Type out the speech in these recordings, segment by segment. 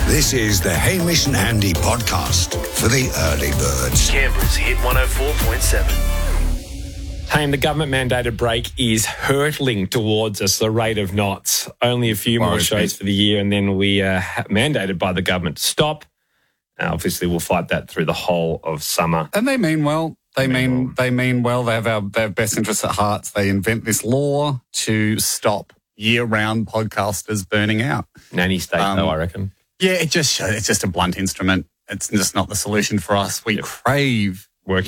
This is the Hamish and Andy podcast for the early birds. Canberra's Hit 104.7. Hey, the government-mandated break is hurtling towards us, the rate of knots. Only a few more shows for the year, and then we are mandated by the government to stop. Obviously, we'll fight that through the whole of summer. And they mean well. They mean well. They have their best interests at heart. They invent this law to stop year-round podcasters burning out. Nanny state, though, I reckon. Yeah, it's just a blunt instrument. It's just not the solution for us. We crave work,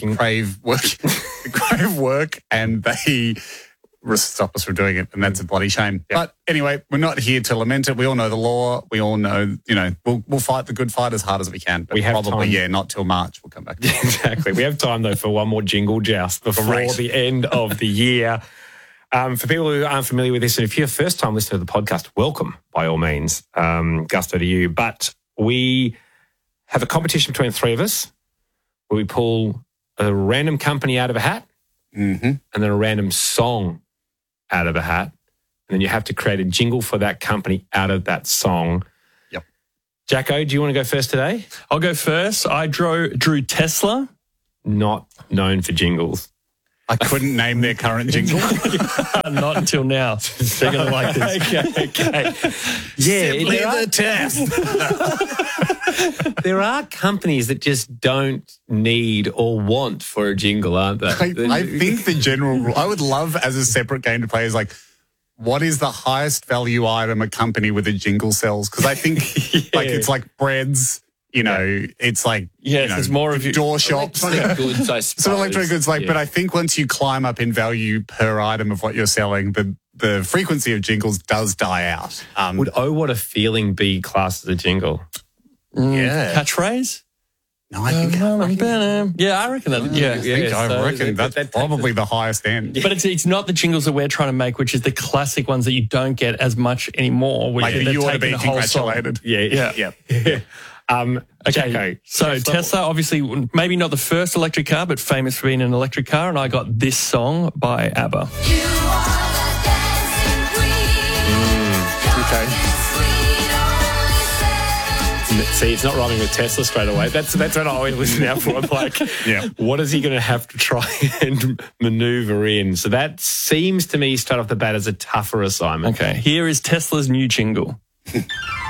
and they stop us from doing it, and that's a bloody shame. Yep. But anyway, we're not here to lament it. We all know the law. We all know, we'll fight the good fight as hard as we can. But we have probably, not till March. We'll come back to it. Exactly. We have time, though, for one more jingle joust before the end of the year. For people who aren't familiar with this, and if you're a first-time listener to the podcast, welcome, by all means. Gusto to you. But we have a competition between the three of us where we pull a random company out of a hat and then a random song out of a hat. And then you have to create a jingle for that company out of that song. Yep. Jacko, do you want to go first today? I'll go first. I drew Tesla. Not known for jingles. I couldn't name their current jingle. Not until now. They're going to like this. Okay. Yeah, the test. There are companies that just don't need or want for a jingle, aren't they? I think the general rule, I would love as a separate game to play is like, what is the highest value item a company with a jingle sells? Because I think it's like breads. It's like, it's more of door shops. Electronic goods, I suppose. Sort of electronic goods, but I think once you climb up in value per item of what you're selling, the frequency of jingles does die out. Would "Oh, What a Feeling" be classed as a jingle? Yeah. Catchphrase? No, I think... I reckon that. I reckon that's probably the highest end. But it's not the jingles that we're trying to make, which is the classic ones that you don't get as much anymore. Like you ought to be congratulated. Yeah. Okay, so Tesla, obviously, maybe not the first electric car, but famous for being an electric car, and I got this song by ABBA. See, it's not rhyming with Tesla straight away. That's what I always listen out for. I'm like, what is he going to have to try and manoeuvre in? So that seems to me, straight off the bat, as a tougher assignment. Okay, here is Tesla's new jingle.